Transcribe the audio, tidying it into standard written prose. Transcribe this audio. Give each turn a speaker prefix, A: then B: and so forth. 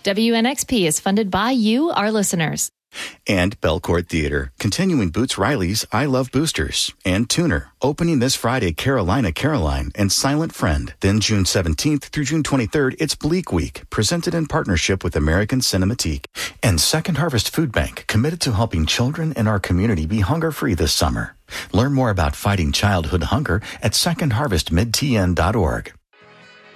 A: WNXP is funded by you, our listeners.
B: And Belcourt Theater, continuing Boots Riley's I Love Boosters, and Tuner, opening this Friday Carolina Caroline and Silent Friend. Then June 17th through June 23rd, it's Bleak Week, presented in partnership with American Cinematique. And Second Harvest Food Bank, committed to helping children in our community be hunger-free this summer. Learn more about fighting childhood hunger at secondharvestmidtn.org.